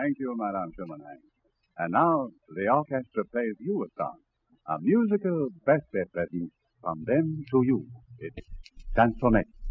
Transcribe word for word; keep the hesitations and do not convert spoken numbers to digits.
Thank you, Madame Schumann. And now the orchestra plays you a song, a musical birthday present from them to you. It's Chansonette.